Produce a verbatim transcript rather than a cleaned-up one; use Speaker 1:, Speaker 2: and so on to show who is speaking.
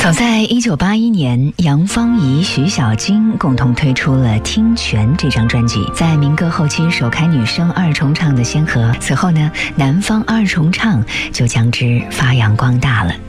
Speaker 1: 早在一九八一年，杨芳仪、徐小菁共同推出了《听泉》这张专辑，在民歌后期首开女声二重唱的先河。此后呢，南方二重唱就将之发扬光大了。